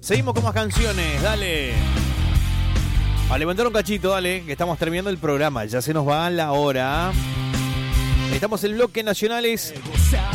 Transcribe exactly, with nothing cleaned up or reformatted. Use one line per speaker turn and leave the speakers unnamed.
Seguimos con más canciones, dale. A levantar un cachito, dale, que estamos terminando el programa. Ya se nos va la hora. Estamos en bloque nacionales